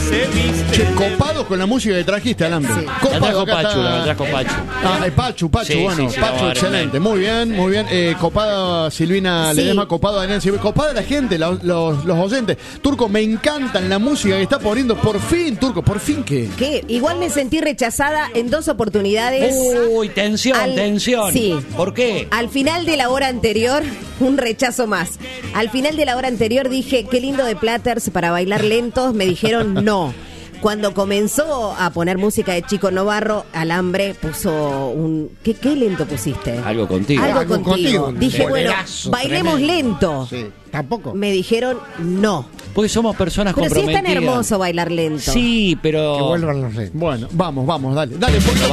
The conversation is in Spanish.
Che, copado con la música que trajiste, Alambre. Sí. Copado, La trajo Pachu. Pachu, Sí, bueno, sí, Pachu, excelente. Muy bien. Copado Silvina Sí. Ledesma, copado Daniel Silvina, copada la gente, los oyentes. Turco, me encantan la música que está poniendo. Por fin, Turco, por fin que. ¿Qué? Igual me sentí rechazada en 2 oportunidades. Uy, tensión. Sí. ¿Por qué? Al final de la hora anterior, un rechazo más. Al final de la hora anterior dije, qué lindo de Platters para bailar lentos. Me dijeron no. Cuando comenzó a poner música de Chico Novarro, Alambre puso un... ¿Qué lento pusiste? Algo contigo. Algo contigo. Dije, bueno, Bolerazo, bailemos tremendo. lento. Sí, tampoco. Me dijeron no. Porque somos personas Pero sí es comprometidas. tan hermoso bailar lento. Sí, pero... Que vuelvan los reyes. Bueno, vamos, dale. Dale, porque